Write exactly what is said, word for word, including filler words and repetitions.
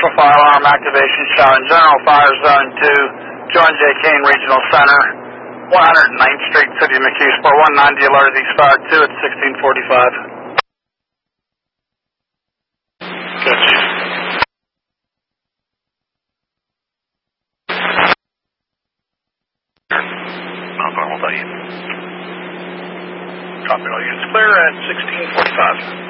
Commercial fire alarm activation showing General Fire Zone two, John J. Kane Regional Center, one hundred ninth Street, City of McHugh. one ninety alerted East Fire two at sixteen forty-five. Good, Chief. Mount Carmel, tell you. Copy, all units clear at sixteen forty-five.